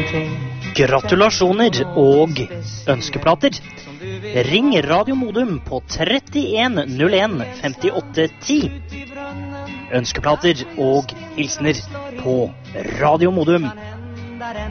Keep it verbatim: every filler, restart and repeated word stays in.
Gratulasjoner og ønskeplater. Ring Radio Modum på trettien null en femtiåtte ti. Ønskeplater og hilsner på Radio Modum.